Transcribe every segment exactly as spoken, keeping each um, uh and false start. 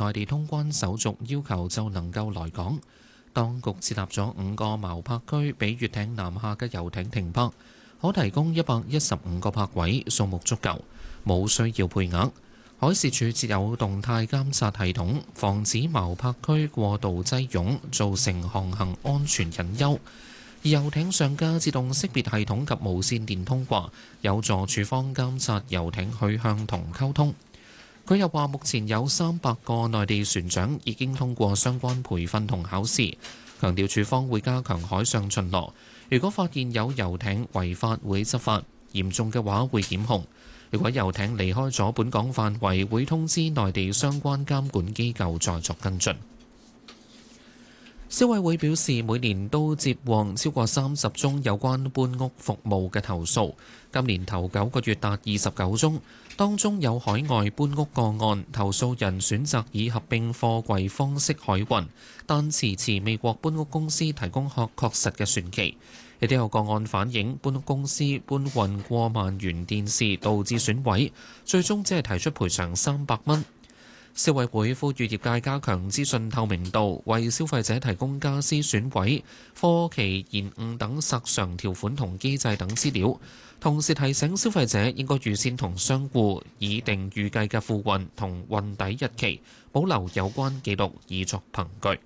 內地通關手續要求就能夠來港。當局設立咗五個錨泊區，俾粵艇南下嘅遊艇停泊，可提供一百一十五個泊位，數目足夠，冇需要配額。海事處設有動態監察系統，防止錨泊區過度擠擁，造成航行安全隱憂。而遊艇上嘅自動識別系統及無線電通話，有助處方監察遊艇去向同溝通。佢又話，目前有三百個內地船長已經通過相關培訓同考試，強調處方會加強海上巡邏。如果發現有遊艇違法，會執法，嚴重嘅話會檢控。如果遊艇離開咗本港範圍，會通知內地相關監管機構再作跟進。消委會表示，每年都接獲超過三十宗有關搬屋服務嘅投訴，今年頭九個月達二十九宗，當中有海外搬屋個案，投訴人選擇以合併貨櫃方式海運，但遲遲未獲搬屋公司提供確確實嘅船期。亦都有個案反映搬屋公司搬運過萬元電視導致損毀，最終只係提出賠償三百蚊。消委會呼籲業界加強資訊透明度，為消費者提供家私損毀、貨期延誤等索償條款同機制等資料，同時提醒消費者應該預先同商戶擬定預計嘅付運同運抵日期，保留有關記錄以作憑據。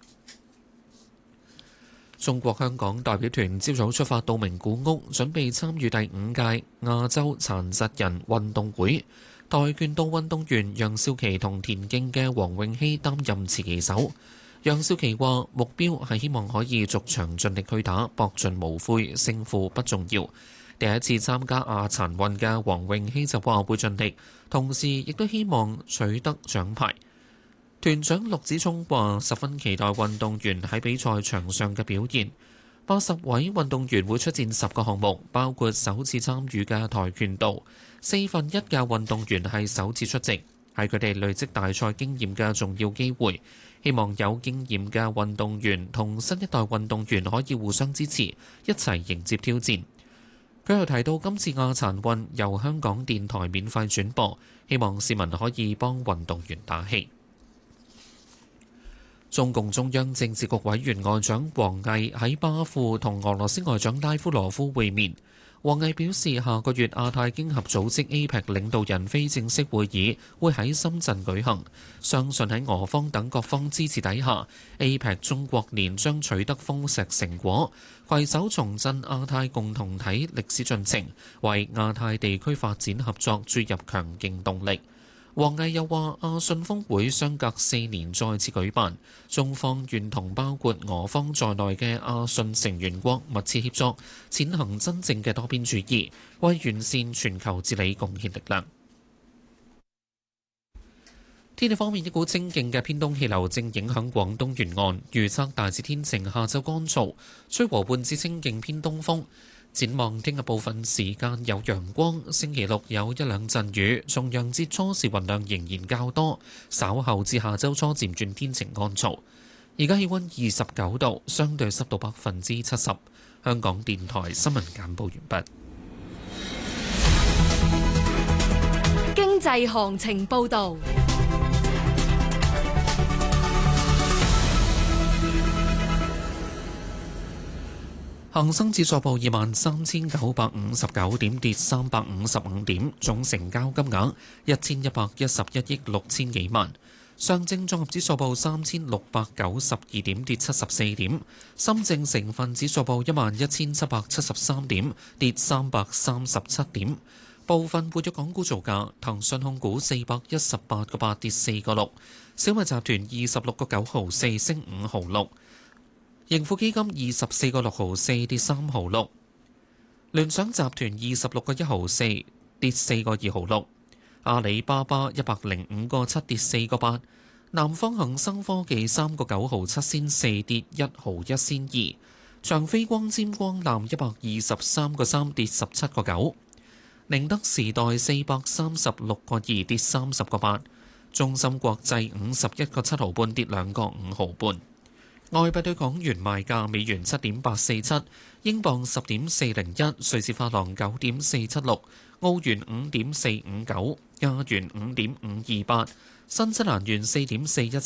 中國香港代表團朝早出發到名古屋，準備參與第五屆亞洲殘疾人運動會。跆拳道運動員楊少琪同田徑嘅黃詠希擔任持旗手。楊少琪話：目標係希望可以逐場盡力去打，搏盡無悔，勝負不重要。第一次參加亞殘運嘅黃詠希就話會盡力，同時亦都希望取得獎牌。團長陸子聰話：十分期待運動員喺比賽場上嘅表現。八十位運動員會出戰十個項目，包括首次參與嘅跆拳道。四分一嘅運動員係首次出席，係佢哋累積大賽經驗嘅重要機會。希望有經驗嘅運動員同新一代運動員可以互相支持，一齊迎接挑戰。佢又提到，今次亞殘運由香港電台免費轉播，希望市民可以幫運動員打氣。中共中央政治局委員外長王毅喺巴庫同俄羅斯外長拉夫羅夫會面。王毅表示，下個月亞太經合組織 A P E C 領導人非正式會議會喺深圳舉行，相信喺俄方等各方支持底下 ，A P E C 中國年將取得豐碩成果，攜手重振亞太共同體歷史進程，為亞太地區發展合作注入強勁動力。王毅又話：亞信峰會相隔四年再次舉辦，中方願同包括俄方在內嘅亞信成員國密切協作，踐行真正嘅多邊主義，為完善全球治理貢獻力量。天氣方面，一股清勁嘅偏東氣流正影響廣東沿岸，預測大致天晴，下晝乾燥，吹和緩至清勁偏東風。展望聽日部分時間有陽光，星期六有一兩陣雨，重陽節初時雲量仍然較多，稍後至下周初漸轉天晴乾燥。而家氣温二十九度，相對濕度百分之七十。香港電台新聞簡報完畢。 經濟行情報導。 恒生指數報二萬三千九百五十九點，跌三百五十五點，總成交金額一千一百一十一億六千幾萬。上證綜合指數報三千六百九十二點，跌七十四點。深證成分指數報一萬一千七百七十三點，跌三百三十七點。部分活躍港股造價：騰訊控股四百一十八個八，跌四個六；小米集團二十六個九毫四，升五毫六。盈富基金二十四個六毫四，跌三毫六；聯想集團二十六個一毫四，跌四個二毫六；阿里巴巴一百零五個七，跌四個八；南方恒生科技三個九毫七仙四，跌一毫一仙二；長飛光纖光纜一百二十三個三，跌十七個九；寧德時代四百三十六個二，跌三十個八；中芯國際五十一個七毫半，跌兩個五毫半。外幣對港元賣價：美元七點八四七，英鎊十點四零一，瑞士法郎九點四七六，澳元五點四五九，加元五點五二八，新西蘭元四點四一七，